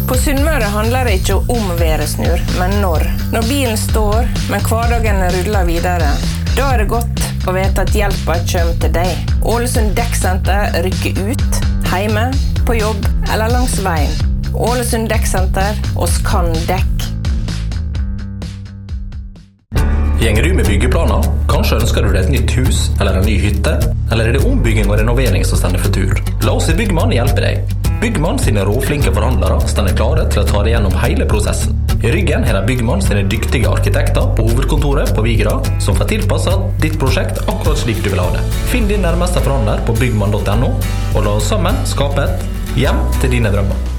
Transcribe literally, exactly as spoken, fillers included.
På Sunnmøre handler det ikke om været snur, men når. Når bilen står, men hverdagen ruller videre, da er det godt å vite at hjelpa kommer til deg. Ålesund Dekksenter rykker ut, hjemme, på jobb eller langs veien. Ålesund Dekksenter, oss kan dekk. Gjenger du med byggeplaner? Kanskje ønsker du deg et nytt hus eller en ny hytte? Eller er det ombygging og renovering som stender for tur? La oss i Byggmann hjelpe deg. Byggmann sine råflinke forhandlere stender klare til å ta deg gjennom hele prosessen. I ryggen har de Byggmann sine dyktige arkitekter på hovedkontoret på Vigra, som får tilpasset ditt prosjekt akkurat slik du vil ha det. Finn din nærmeste forhandler på byggmann punktum no, og la oss sammen skape et hjem til dine drømmer.